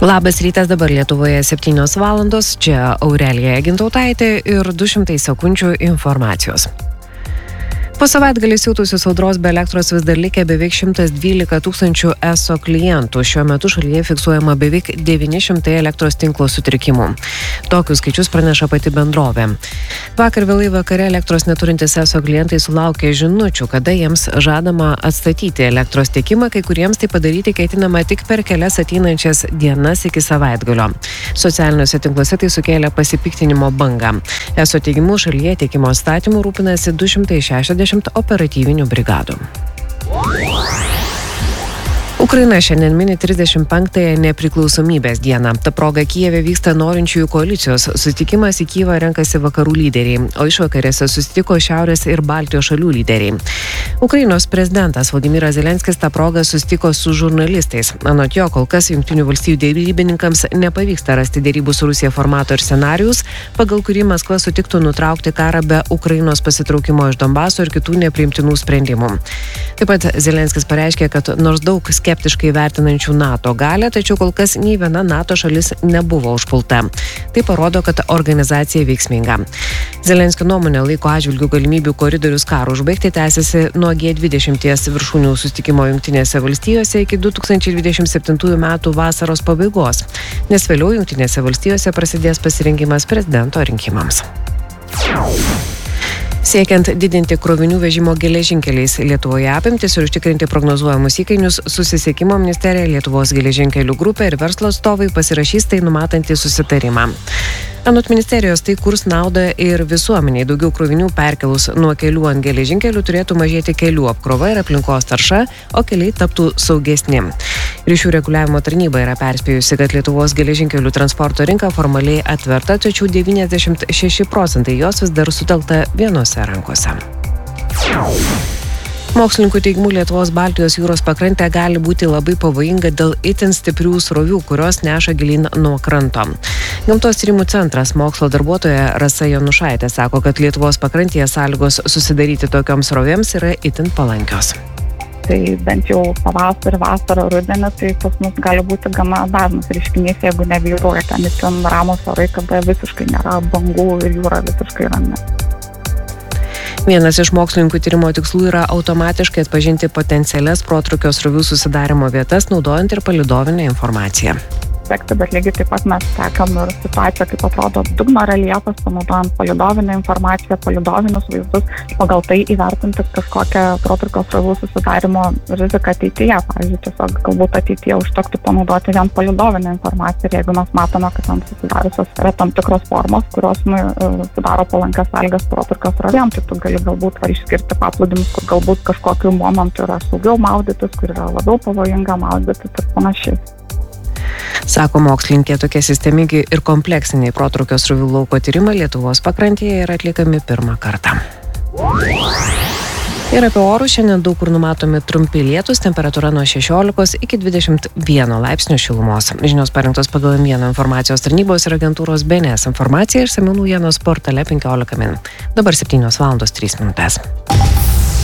Labas rytas, dabar Lietuvoje 7 valandos, čia Aurelija Gintautaitė ir 200 sekundžių informacijos. Po savaitgalį siautusios audros be elektros vis dar likę beveik 112 tūkstančių ESO klientų. Šiuo metu šalyje fiksuojama beveik 900 elektros tinklo sutrikimų. Tokius skaičius praneša pati bendrovė. Vakar vėlai vakare elektros neturintys ESO klientai sulaukė žinučių, kada jiems žadama atstatyti elektros tiekimą, kai kuriems tai padaryti ketinama tik per kelias ateinančias dienas iki savaitgalio. Socialiniuose tinkluose tai sukėlė pasipiktinimo bangą. ESO teigimu šalyje tiekimo statymu rūpinasi 260 operatyvinių brigadų. Ukraina šiandien mini 35-ąją nepriklausomybės dieną. Ta proga Kijeve vyksta norinčiųjų koalicijos. Susitikimas į Kijevą renkasi vakarų lyderiai, o išvakarėse susitiko Šiaurės ir Baltijos šalių lyderiai. Ukrainos prezidentas Volodymyras Zelenskis tą progą susitiko su žurnalistais. Anot jo, kol kas Jungtinių valstijų derybininkams nepavyksta rasti derybų su Rusija formato ir scenarijus, pagal kurį Maskva sutiktų nutraukti karą be Ukrainos pasitraukimo iš Donbaso ir kitų nepriimtinų sprendimų. Taip pat Zelenskis pareiškė, kad nors daug skeptiškai vertinančių NATO galę, tačiau kol kas nei viena NATO šalis nebuvo užpulta. Tai parodo, kad organizacija veiksminga. Zelenskio nuomonė laiko atžvilgių galimybių koridorius karų užbaigti tęsiasi nuo G20 viršūnių susitikimo Jungtinėse valstijose iki 2027 metų vasaros pabaigos, nes vėliau Jungtinėse valstijose prasidės pasirengimas prezidento rinkimams. Siekiant didinti krovinių vežimo geležinkeliais Lietuvoje apimtis ir užtikrinti prognozuojamus įkainius, Susisiekimo ministerija, Lietuvos geležinkelių grupė ir verslo atstovai pasirašys tai numatantį susitarimą. Anot ministerijos tai kurs naudą ir visuomeniai. Daugiau krovinių perkelus nuo kelių ant geležinkelių turėtų mažėti kelių apkrova ir aplinkos tarša, o keliai taptų saugesni. Ryšių reguliavimo tarnyba yra perspėjusi, kad Lietuvos geležinkelių transporto rinka formaliai atverta, tačiau 96% jos vis dar sutelkta vienose rankose. Mokslininkų teigimu Lietuvos Baltijos jūros pakrantė gali būti labai pavojinga dėl itin stiprių srovių, kurios neša gilyn nuo kranto. Gamtos tyrimų centras mokslo darbuotoja Rasa Jonušaitė sako, kad Lietuvos pakrantėje sąlygos susidaryti tokioms srovėms yra itin palankios. Tai bent jau pavasarį, vasarą, rudenį, tai pas mus gali būti gana dažnas reiškinys, jeigu nevyruoja ten itin ramūs orai, kada visiškai nėra bangų ir jūra visiškai rami. Vienas iš mokslininkų tyrimo tikslų yra automatiškai atpažinti potencialias protrūkio srovių susidarimo vietas, naudojant ir palydovinę informaciją. Bet lygiai taip pat mes sekam ir situaciją, kaip atrodo dugno reljefas, panaudojant palydovinę informaciją, palydovinius vaizdus, pagal tai įvertinti kažkokią protrūkio srovių susidarimo riziką ateityje. Pavyzdžiui, tiesiog galbūt ateityje užtektų panaudoti vien palydovinę informaciją ir jeigu mes matome, kad ten susidariusios yra tam tikros formos, kurios sudaro palankias sąlygas protrūkio srovėm, tai tu gali galbūt išskirti paplūdimius, kur galbūt kažkokiu momentu yra saugiau maudytis, kur yra labiau pavojinga maudytis ir panašiai. Sako mokslininkė, tokie sistemingi ir kompleksiniai protrūkio srovių lauko tyrimai Lietuvos pakrantėje yra atliekami pirmą kartą. Ir apie orus šiandien daug kur numatomi trumpi lietūs, temperatūra nuo 16 iki 21 laipsnių šilumos. Žinios parengtos pagal M1 informacijos tarnybos ir agentūros BNS informacija ir išsamių naujienų portale 15 min. Dabar 7 valandos 3 minutės.